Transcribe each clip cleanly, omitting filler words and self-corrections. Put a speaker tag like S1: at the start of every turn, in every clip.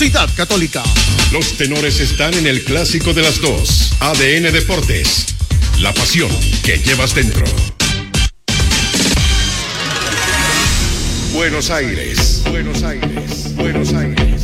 S1: Ciudad Católica.
S2: Los tenores están en el clásico de las dos. ADN Deportes. La pasión que llevas dentro. Buenos Aires. Buenos Aires. Buenos Aires.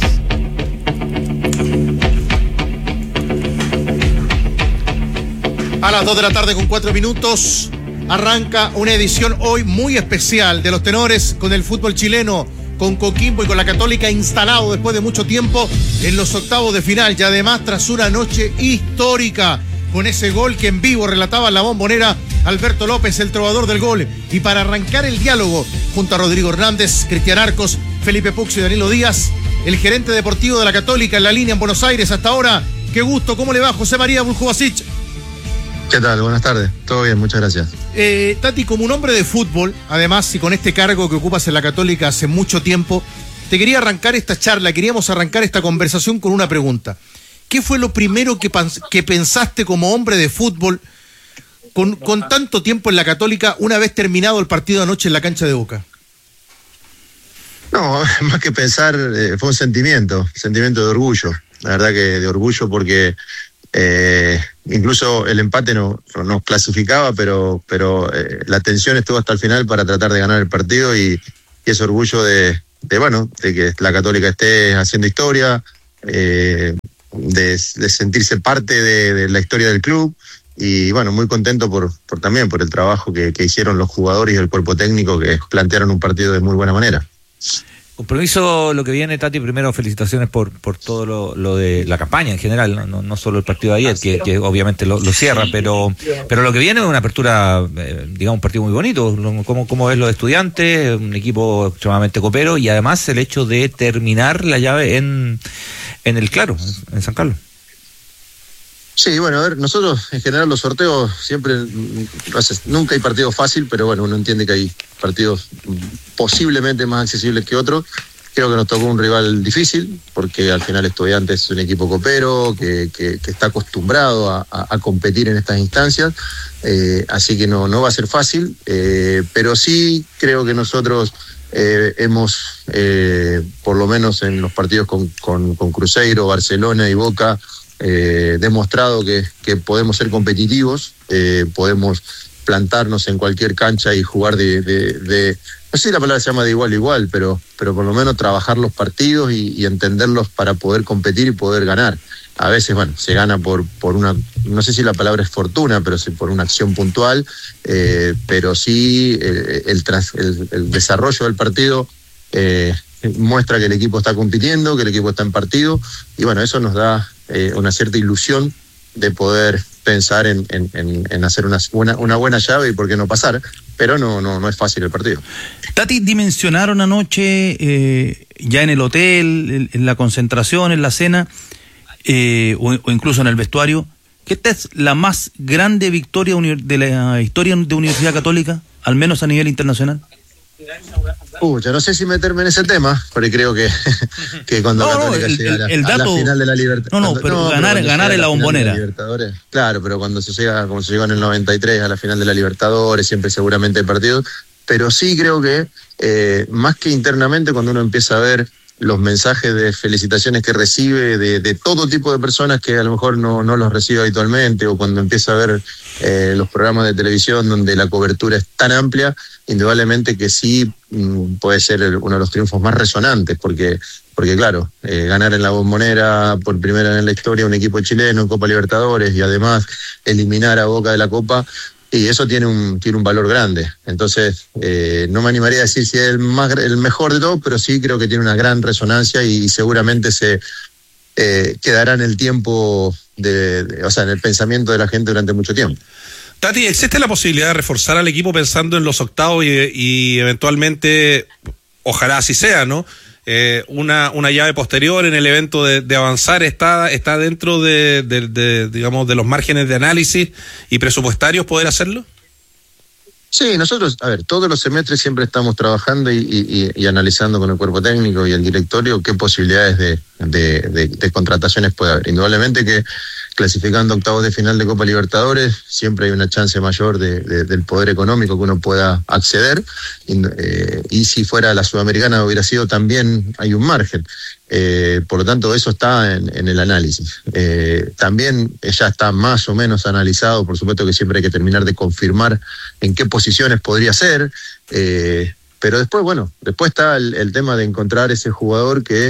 S1: A las 2 de la tarde con 4 minutos arranca una edición hoy muy especial de los tenores con el fútbol chileno, con Coquimbo y con la Católica instalado después de mucho tiempo en los octavos de final y además tras una noche histórica con ese gol que en vivo relataba en la Bombonera Alberto López, el trovador del gol. Y para arrancar el diálogo junto a Rodrigo Hernández, Cristian Arcos, Felipe Puccio y Danilo Díaz, el gerente deportivo de la Católica en la línea en Buenos Aires hasta ahora. Qué gusto, ¿cómo le va José María Buljubasic?
S3: ¿Qué tal? Buenas tardes. Todo bien, muchas gracias.
S1: Tati, como un hombre de fútbol, además, y con este cargo que ocupas en la Católica hace mucho tiempo, te quería arrancar esta charla, queríamos arrancar esta conversación con una pregunta. ¿Qué fue lo primero que pensaste como hombre de fútbol con tanto tiempo en la Católica una vez terminado el partido de anoche en la cancha de Boca?
S3: No, más que pensar, fue un sentimiento de orgullo. La verdad que de orgullo porque incluso el empate no nos clasificaba, pero la tensión estuvo hasta el final para tratar de ganar el partido y ese orgullo de que la Católica esté haciendo historia, de sentirse parte de la historia del club y bueno, muy contento también por el trabajo que hicieron los jugadores y el cuerpo técnico que plantearon un partido de muy buena manera.
S4: Compromiso lo que viene, Tati. Primero, felicitaciones por todo lo de la campaña en general, no solo el partido de ayer, que obviamente lo cierra, pero lo que viene es una apertura, digamos, un partido muy bonito. ¿Cómo ves los Estudiantes? Un equipo extremadamente copero y además el hecho de terminar la llave en el Claro, en San Carlos.
S3: Sí, bueno, a ver, nosotros en general los sorteos siempre, nunca hay partido fácil, pero bueno, uno entiende que hay partidos posiblemente más accesibles que otros. Creo que nos tocó un rival difícil, porque al final Estudiantes es un equipo copero, que está acostumbrado a competir en estas instancias, así que no va a ser fácil, pero sí creo que nosotros hemos, por lo menos en los partidos con Cruzeiro, Barcelona y Boca, demostrado que podemos ser competitivos, podemos plantarnos en cualquier cancha y jugar de no sé si la palabra se llama de igual a igual, pero por lo menos trabajar los partidos y entenderlos para poder competir y poder ganar. A veces, bueno, se gana por una, no sé si la palabra es fortuna, pero sí por una acción puntual, pero sí el desarrollo del partido muestra que el equipo está compitiendo, que el equipo está en partido, y bueno, eso nos da una cierta ilusión de poder pensar en hacer una buena llave y por qué no pasar, pero no es fácil el partido.
S5: Tati, dimensionaron anoche ya en el hotel, en la concentración, en la cena, o incluso en el vestuario, que esta es la más grande victoria de la historia de Universidad Católica, al menos a nivel internacional.
S3: Ya no sé si meterme en ese tema, porque creo que cuando Católica llega a la final de la Libertadores.
S5: Ganar en la Bombonera.
S3: Claro, pero cuando se llega, como se llegó en el 93 a la final de la Libertadores, siempre seguramente hay partidos. Pero sí creo que, más que internamente, cuando uno empieza a ver los mensajes de felicitaciones que recibe de todo tipo de personas que a lo mejor no los recibe habitualmente, o cuando empieza a ver los programas de televisión donde la cobertura es tan amplia, indudablemente que sí puede ser uno de los triunfos más resonantes, porque claro, ganar en la Bombonera por primera vez en la historia un equipo chileno en Copa Libertadores y además eliminar a Boca de la Copa, y eso tiene un valor grande. Entonces, no me animaría a decir si es el mejor de todos, pero sí creo que tiene una gran resonancia y seguramente se quedará en el tiempo, en el pensamiento de la gente durante mucho tiempo.
S6: Tati, ¿existe la posibilidad de reforzar al equipo pensando en los octavos y eventualmente, ojalá así sea, ¿no? Una llave posterior en el evento de avanzar está dentro digamos, de los márgenes de análisis y presupuestarios poder hacerlo?
S3: Sí, nosotros, todos los semestres siempre estamos trabajando y analizando con el cuerpo técnico y el directorio qué posibilidades de contrataciones puede haber. Indudablemente que clasificando octavos de final de Copa Libertadores, siempre hay una chance mayor del poder económico que uno pueda acceder, y si fuera la Sudamericana hubiera sido, también hay un margen. Por lo tanto, eso está en el análisis. También ya está más o menos analizado, por supuesto que siempre hay que terminar de confirmar en qué posiciones podría ser, pero después, bueno, después está el tema de encontrar ese jugador que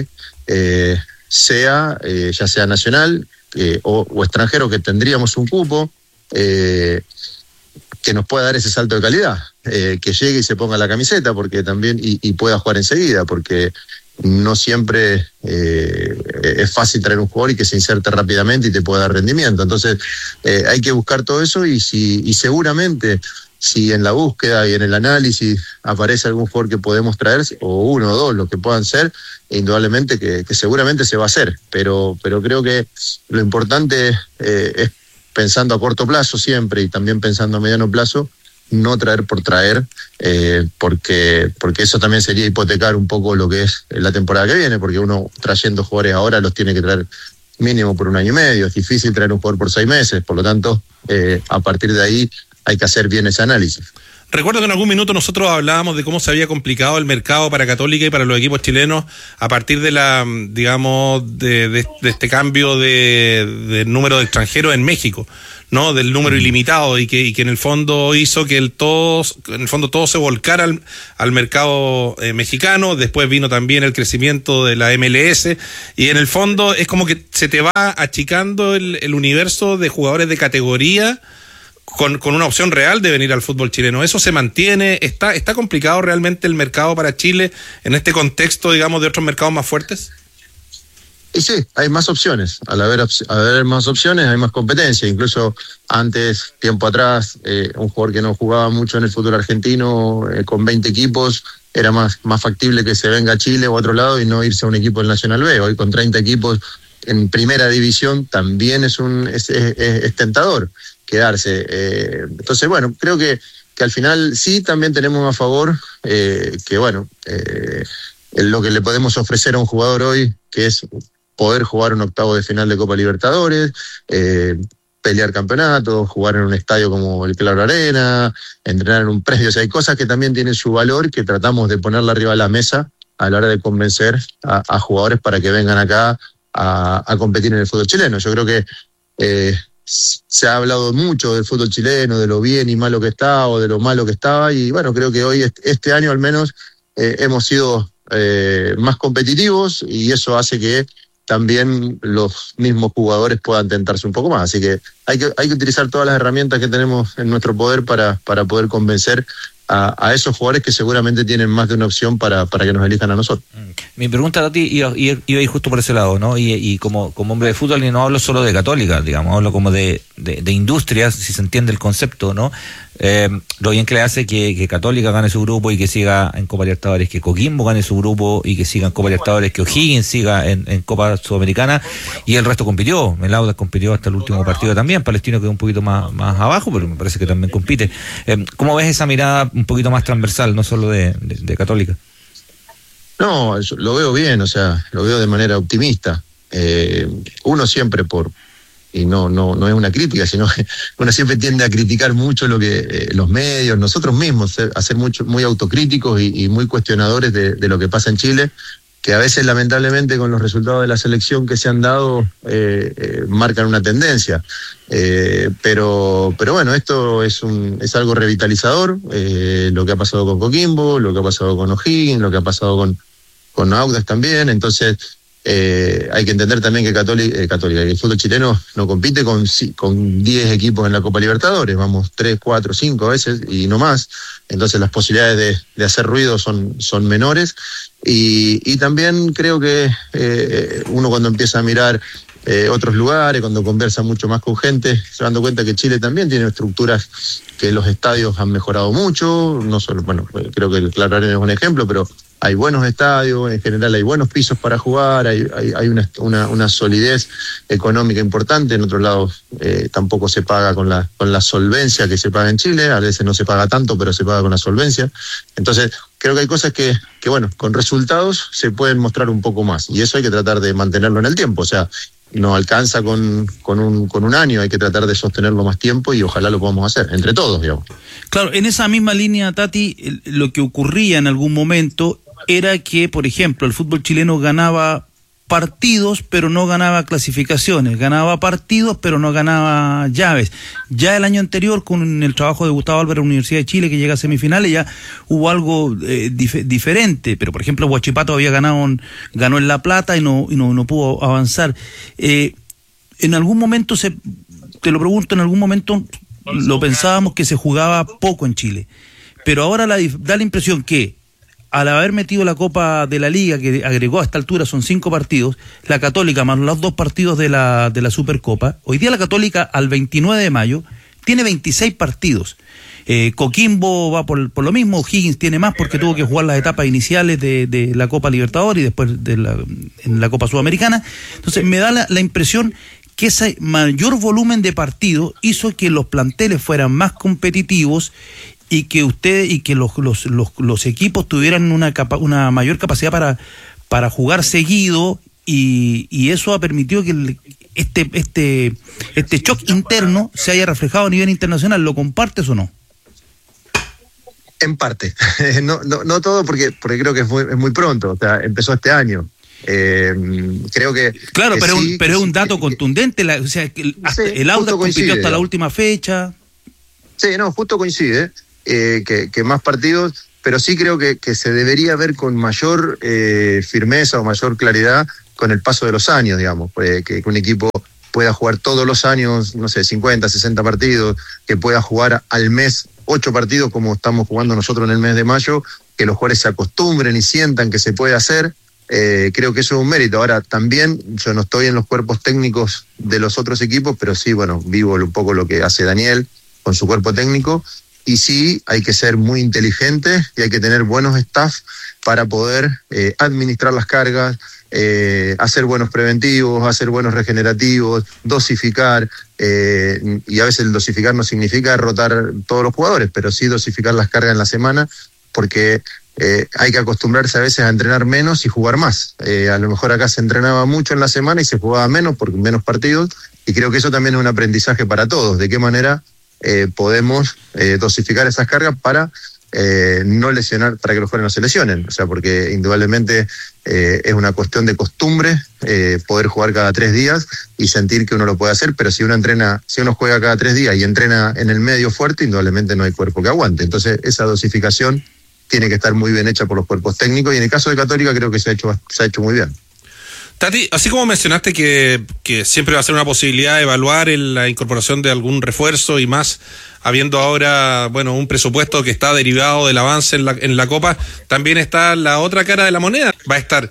S3: ya sea nacional o extranjero, que tendríamos un cupo, que nos pueda dar ese salto de calidad, que llegue y se ponga la camiseta, porque también y pueda jugar enseguida, porque no siempre es fácil traer un jugador y que se inserte rápidamente y te pueda dar rendimiento. Entonces hay que buscar todo eso, y seguramente si en la búsqueda y en el análisis aparece algún jugador que podemos traer, o uno o dos, los que puedan ser, indudablemente que seguramente se va a hacer, pero creo que lo importante es, pensando a corto plazo siempre y también pensando a mediano plazo, no traer por traer, porque eso también sería hipotecar un poco lo que es la temporada que viene, porque uno trayendo jugadores ahora los tiene que traer mínimo por 1 año y medio, es difícil traer un jugador por 6 meses, por lo tanto, a partir de ahí hay que hacer bien ese análisis.
S6: Recuerdo que en algún minuto nosotros hablábamos de cómo se había complicado el mercado para Católica y para los equipos chilenos a partir de de este cambio de número de extranjeros en México, ¿no? Del número ilimitado, y que en el fondo hizo que todo se volcara al mercado mexicano. Después vino también el crecimiento de la MLS, y en el fondo es como que se te va achicando el universo de jugadores de categoría con una opción real de venir al fútbol chileno. ¿Eso se mantiene? ¿Está complicado realmente el mercado para Chile en este contexto, digamos, de otros mercados más fuertes?
S3: Y sí, hay más opciones. Al haber más opciones, hay más competencia. Incluso antes, tiempo atrás, un jugador que no jugaba mucho en el fútbol argentino, con 20 equipos, era más factible que se venga a Chile o a otro lado y no irse a un equipo del Nacional B. Hoy, con 30 equipos en primera división, también es tentador quedarse. Entonces, bueno, creo que al final sí también tenemos a favor que, bueno, lo que le podemos ofrecer a un jugador hoy, que es poder jugar un octavo de final de Copa Libertadores, pelear campeonatos, jugar en un estadio como el Claro Arena, entrenar en un predio. O sea, hay cosas que también tienen su valor, que tratamos de ponerla arriba de la mesa a la hora de convencer a jugadores para que vengan acá a competir en el fútbol chileno. Yo creo que se ha hablado mucho del fútbol chileno, de lo bien y malo que está, o de lo malo que estaba, y bueno, creo que hoy, este año al menos, hemos sido más competitivos, y eso hace que también los mismos jugadores puedan tentarse un poco más. Así que hay que utilizar todas las herramientas que tenemos en nuestro poder para poder convencer a esos jugadores que seguramente tienen más de una opción para que nos elijan a nosotros.
S4: Mi pregunta a ti iba a ir justo por ese lado, ¿no? Y como hombre de fútbol, y no hablo solo de Católica, digamos, hablo como de industrias, si se entiende el concepto, ¿no? Lo bien que le hace que Católica gane su grupo y que siga en Copa Libertadores, que Coquimbo gane su grupo y que siga en Copa Libertadores, que O'Higgins siga en Copa Sudamericana, y el resto compitió. El Audax compitió hasta el último partido también, Palestino quedó un poquito más abajo, pero me parece que también compite. ¿Cómo ves esa mirada un poquito más transversal, no solo de Católica?
S3: No, yo lo veo bien, o sea, lo veo de manera optimista. Uno siempre y no es una crítica, sino que uno siempre tiende a criticar mucho lo que los medios, nosotros mismos, a ser muy autocríticos y muy cuestionadores de lo que pasa en Chile, que a veces lamentablemente con los resultados de la selección que se han dado marcan una tendencia. Pero bueno, esto es algo revitalizador, lo que ha pasado con Coquimbo, lo que ha pasado con O'Higgins, lo que ha pasado con Audax también. Entonces hay que entender también que Católica, que el fútbol chileno no compite con 10 equipos en la Copa Libertadores, vamos 3, 4, 5 a veces y no más. Entonces las posibilidades de hacer ruido son menores, y también creo que uno, cuando empieza a mirar otros lugares, cuando conversa mucho más con gente, se va dando cuenta que Chile también tiene estructuras, que los estadios han mejorado mucho, no solo, bueno, creo que el Claro Arena es un ejemplo, pero hay buenos estadios, en general hay buenos pisos para jugar, hay una solidez económica importante. En otros lados tampoco se paga con la solvencia que se paga en Chile, a veces no se paga tanto, pero se paga con la solvencia. Entonces creo que hay cosas que bueno, con resultados se pueden mostrar un poco más, y eso hay que tratar de mantenerlo en el tiempo. O sea, no alcanza con un año, hay que tratar de sostenerlo más tiempo y ojalá lo podamos hacer, entre todos, digamos.
S5: Claro, en esa misma línea, Tati, lo que ocurría en algún momento era que, por ejemplo, el fútbol chileno ganaba partidos, pero no ganaba clasificaciones, ganaba partidos, pero no ganaba llaves. Ya el año anterior, con el trabajo de Gustavo Álvarez, Universidad de Chile, que llega a semifinales, ya hubo algo diferente, pero por ejemplo Huachipato ganó en La Plata y no pudo avanzar. En algún momento, te lo pregunto, en algún momento lo pensábamos que se jugaba poco en Chile, pero ahora da la impresión que al haber metido la Copa de la Liga, que agregó a esta altura, son 5 partidos, la Católica más los 2 partidos de la Supercopa, hoy día la Católica al 29 de mayo tiene 26 partidos. Coquimbo va por lo mismo, Higgins tiene más porque tuvo que jugar las etapas iniciales de la Copa Libertadores y después en la Copa Sudamericana. Entonces me da la impresión que ese mayor volumen de partidos hizo que los planteles fueran más competitivos y que los equipos tuvieran una mayor capacidad para jugar seguido, y eso ha permitido que este shock interno se haya reflejado a nivel internacional. ¿Lo compartes o no?
S3: En parte, no todo porque creo que es muy pronto, o sea, empezó este año. Creo que
S5: claro,
S3: que
S5: pero,
S3: sí,
S5: pero es un dato
S3: sí,
S5: contundente, o sea, el Audax compitió hasta la última fecha.
S3: Sí, no, justo coincide que más partidos, pero sí creo que se debería ver con mayor firmeza o mayor claridad con el paso de los años, digamos, que un equipo pueda jugar todos los años, no sé, 50, 60 partidos, que pueda jugar al mes 8 partidos como estamos jugando nosotros en el mes de mayo, que los jugadores se acostumbren y sientan que se puede hacer. Creo que eso es un mérito. Ahora, también yo no estoy en los cuerpos técnicos de los otros equipos, pero sí, bueno, vivo un poco lo que hace Daniel con su cuerpo técnico, y sí, hay que ser muy inteligente y hay que tener buenos staff para poder administrar las cargas, hacer buenos preventivos, hacer buenos regenerativos, dosificar, y a veces el dosificar no significa rotar todos los jugadores, pero sí dosificar las cargas en la semana, porque hay que acostumbrarse a veces a entrenar menos y jugar más. A lo mejor acá se entrenaba mucho en la semana y se jugaba menos porque menos partidos, y creo que eso también es un aprendizaje para todos, de qué manera podemos dosificar esas cargas para no lesionar, para que los jugadores no se lesionen, o sea, porque indudablemente es una cuestión de costumbre poder jugar cada 3 días y sentir que uno lo puede hacer, pero si uno juega cada 3 días y entrena en el medio fuerte, indudablemente no hay cuerpo que aguante. Entonces esa dosificación tiene que estar muy bien hecha por los cuerpos técnicos, y en el caso de Católica creo que se ha hecho muy bien.
S6: Tati, así como mencionaste que siempre va a ser una posibilidad evaluar la incorporación de algún refuerzo, y más habiendo ahora, bueno, un presupuesto que está derivado del avance en la Copa, también está la otra cara de la moneda. Va a estar,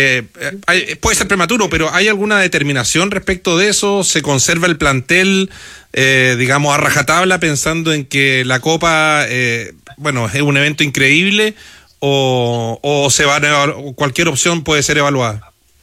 S6: puede ser prematuro, pero ¿hay alguna determinación respecto de eso? ¿Se conserva el plantel, digamos, a rajatabla, pensando en que la Copa, bueno, es un evento increíble, o se va a cualquier opción puede ser evaluada?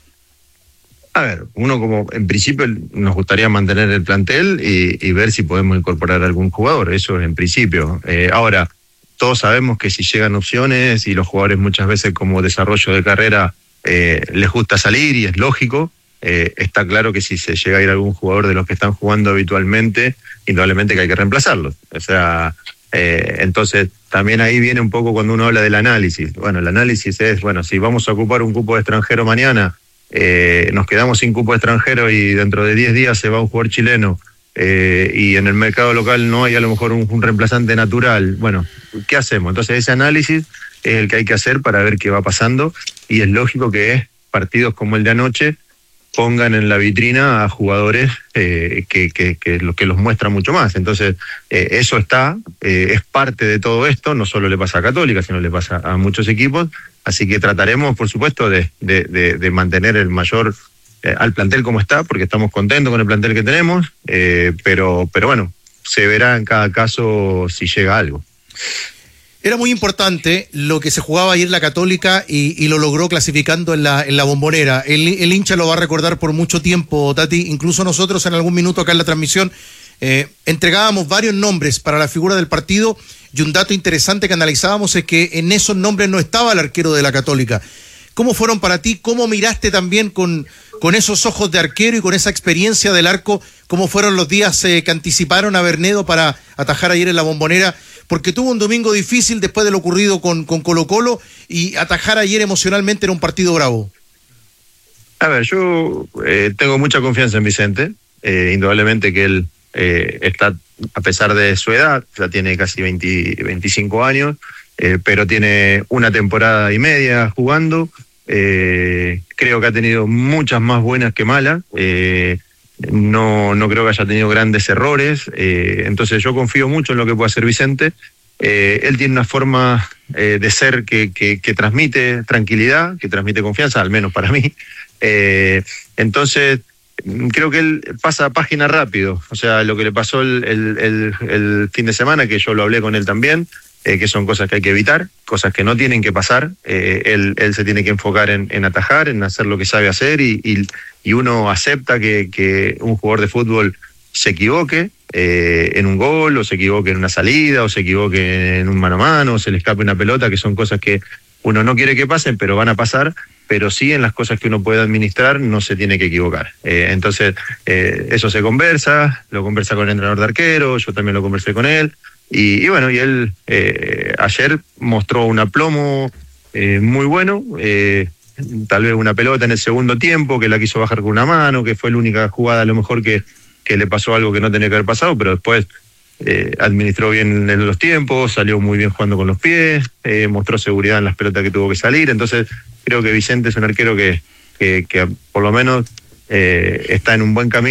S3: A ver, uno como en principio nos gustaría mantener el plantel y ver si podemos incorporar algún jugador, eso es en principio. Ahora, todos sabemos que si llegan opciones y los jugadores muchas veces como desarrollo de carrera les gusta salir, y es lógico, está claro que si se llega a ir algún jugador de los que están jugando habitualmente, indudablemente que hay que reemplazarlos. O sea, entonces también ahí viene un poco cuando uno habla del análisis. Bueno, el análisis es, bueno, si vamos a ocupar un cupo de extranjero mañana, nos quedamos sin cupo extranjero y dentro de 10 días se va un jugador chileno, y en el mercado local no hay a lo mejor un reemplazante natural, bueno, ¿qué hacemos? Entonces ese análisis es el que hay que hacer para ver qué va pasando, y es lógico que partidos como el de anoche pongan en la vitrina a jugadores que los muestran mucho más. Entonces eso es parte de todo esto, no solo le pasa a Católica, sino le pasa a muchos equipos. Así que trataremos, por supuesto, de mantener el mayor al plantel como está, porque estamos contentos con el plantel que tenemos, pero bueno, se verá en cada caso si llega algo.
S1: Era muy importante lo que se jugaba ayer la Católica y lo logró clasificando en la Bombonera. El hincha lo va a recordar por mucho tiempo, Tati. Incluso nosotros en algún minuto acá en la transmisión entregábamos varios nombres para la figura del partido, y un dato interesante que analizábamos es que en esos nombres no estaba el arquero de la Católica. ¿Cómo fueron para ti? ¿Cómo miraste también con con esos ojos de arquero y con esa experiencia del arco, cómo fueron los días que anticiparon a Bernedo para atajar ayer en la Bombonera, porque tuvo un domingo difícil después de lo ocurrido con Colo-Colo, y atajar ayer emocionalmente era un partido bravo.
S3: A ver, yo tengo mucha confianza en Vicente, indudablemente que él está, a pesar de su edad, ya tiene casi 25 años, pero tiene una temporada y media jugando. Creo que ha tenido muchas más buenas que malas. No creo que haya tenido grandes errores. Entonces yo confío mucho en lo que puede hacer Vicente. Él tiene una forma de ser que transmite tranquilidad, que transmite confianza, al menos para mí. Entonces creo que él pasa página rápido. O sea, lo que le pasó el fin de semana, que yo lo hablé con él también, que son cosas que hay que evitar, cosas que no tienen que pasar. Él se tiene que enfocar en atajar, en hacer lo que sabe hacer, y uno acepta que un jugador de fútbol se equivoque en un gol, o se equivoque en una salida, o se equivoque en un mano a mano, o se le escape una pelota, que son cosas que uno no quiere que pasen, pero van a pasar. Pero sí, en las cosas que uno puede administrar no se tiene que equivocar. Entonces, eso se conversa, lo conversa con el entrenador de arquero, yo también lo conversé con él, y bueno, y él ayer mostró un aplomo muy bueno, tal vez una pelota en el segundo tiempo que la quiso bajar con una mano, que fue la única jugada a lo mejor que le pasó algo que no tenía que haber pasado, pero después administró bien los tiempos, salió muy bien jugando con los pies, mostró seguridad en las pelotas que tuvo que salir. Entonces creo que Vicente es un arquero que por lo menos está en un buen camino.